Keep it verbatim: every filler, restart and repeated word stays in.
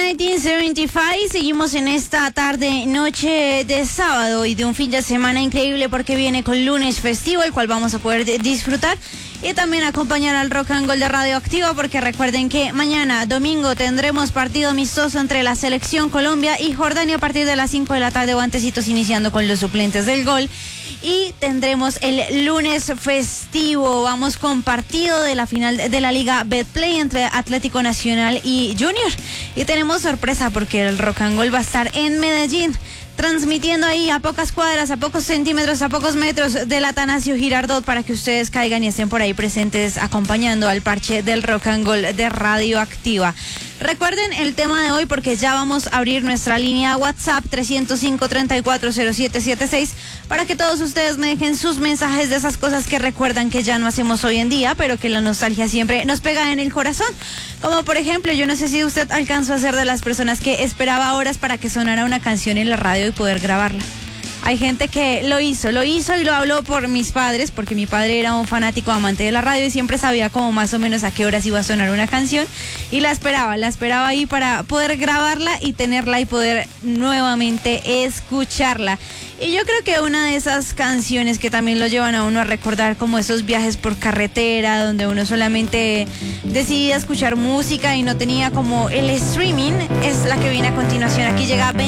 mil novecientos setenta y cinco, seguimos en esta tarde, noche de sábado y de un fin de semana increíble porque viene con lunes festivo, el cual vamos a poder de- disfrutar y también acompañar al Rock and Roll de Radioactiva, porque recuerden que mañana, domingo, tendremos partido amistoso entre la Selección Colombia y Jordania a partir de las cinco de la tarde o antecitos, iniciando con los suplentes del gol. Y tendremos el lunes festivo, vamos con partido de la final de la Liga Betplay entre Atlético Nacional y Junior. Y tenemos sorpresa porque el Rock and Roll va a estar en Medellín, transmitiendo ahí a pocas cuadras, a pocos centímetros, a pocos metros del Atanasio Girardot, para que ustedes caigan y estén por ahí presentes acompañando al parche del Rock and Roll de Radioactiva. Recuerden el tema de hoy porque ya vamos a abrir nuestra línea WhatsApp trescientos cinco, treinta y cuatro, cero siete setenta y seis para que todos ustedes me dejen sus mensajes de esas cosas que recuerdan que ya no hacemos hoy en día, pero que la nostalgia siempre nos pega en el corazón. Como por ejemplo, yo no sé si usted alcanzó a ser de las personas que esperaba horas para que sonara una canción en la radio y poder grabarla. Hay gente que lo hizo, lo hizo y lo habló por mis padres, porque mi padre era un fanático amante de la radio y siempre sabía como más o menos a qué horas iba a sonar una canción y la esperaba, la esperaba ahí para poder grabarla y tenerla y poder nuevamente escucharla. Y yo creo que una de esas canciones que también lo llevan a uno a recordar como esos viajes por carretera, donde uno solamente decidía escuchar música y no tenía como el streaming, es la que viene a continuación. Aquí llega